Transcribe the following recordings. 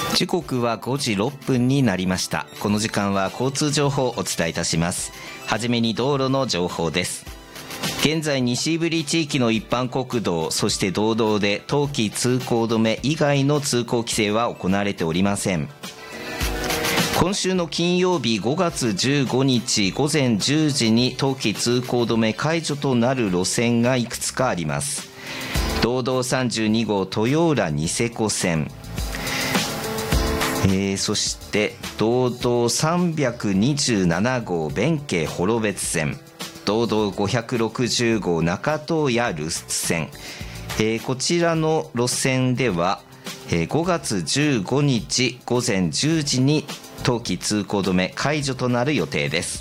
時刻は5時6分になりました。この時間は交通情報をお伝えいたします。はじめに道路の情報です。現在西振り地域の一般国道、そして道道で冬季通行止め以外の通行規制は行われておりません。今週の金曜日5月15日午前10時に冬季通行止め解除となる路線がいくつかあります。道道32号豊浦ニセコ線、そして道道327号弁慶幌別線、道道560号中東谷留守線、こちらの路線では、5月15日午前10時に冬季通行止め解除となる予定です。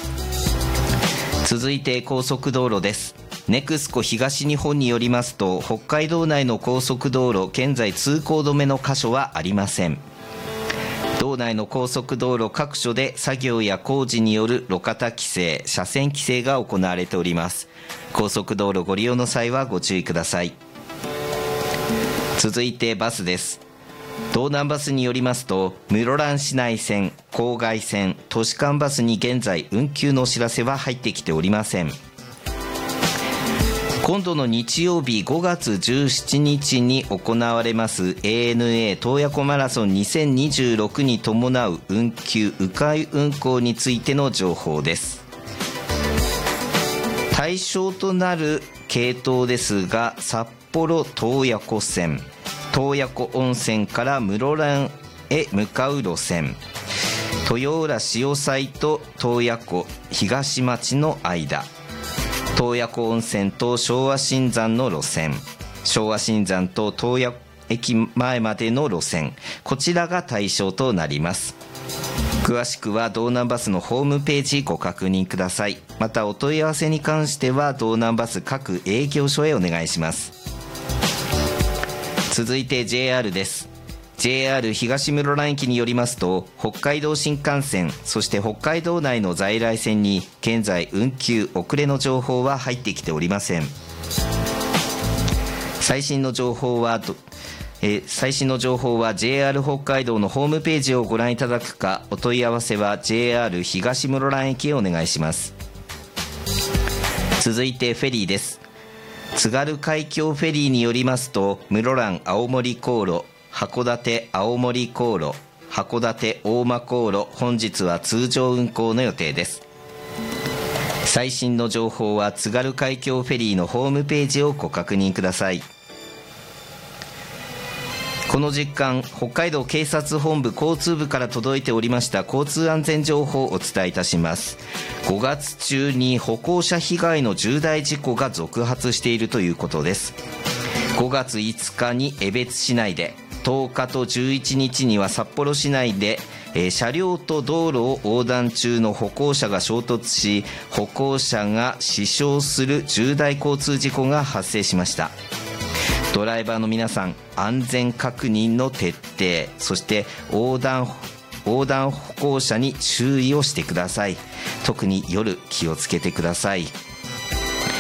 続いて高速道路です。ネクスコ東日本によりますと、北海道内の高速道路現在通行止めの箇所はありません。道内の高速道路各所で作業や工事による路肩規制、車線規制が行われております。高速道路ご利用の際はご注意ください。続いてバスです。道南バスによりますと、室蘭市内線、郊外線、都市間バスに現在運休のお知らせは入ってきておりません。今度の日曜日5月17日に行われます ANA 洞爺湖マラソン2026に伴う運休・迂回運行についての情報です。対象となる系統ですが、札幌洞爺湖線、洞爺湖温泉から室蘭へ向かう路線、豊浦潮騒と洞爺湖東町の間、洞爺湖温泉と昭和新山の路線、昭和新山と洞爺駅前までの路線、こちらが対象となります。詳しくは道南バスのホームページご確認ください。またお問い合わせに関しては道南バス各営業所へお願いします。続いて JR です。 JR 東室蘭駅によりますと、北海道新幹線、そして北海道内の在来線に現在運休・遅れの情報は入ってきておりません。最新の情報は JR 北海道のホームページをご覧いただくか、お問い合わせは JR 東室蘭駅へお願いします。続いてフェリーです。津軽海峡フェリーによりますと、室蘭青森航路、函館青森航路、函館大間航路、本日は通常運行の予定です。最新の情報は津軽海峡フェリーのホームページをご確認ください。この時間、北海道警察本部交通部から届いておりました交通安全情報をお伝えいたします。5月中に歩行者被害の重大事故が続発しているということです。5月5日に江別市内で、10日と11日には札幌市内で、車両と道路を横断中の歩行者が衝突し、歩行者が死傷する重大交通事故が発生しました。ドライバーの皆さん、安全確認の徹底、そして横断歩行者に注意をしてください。特に夜気をつけてください。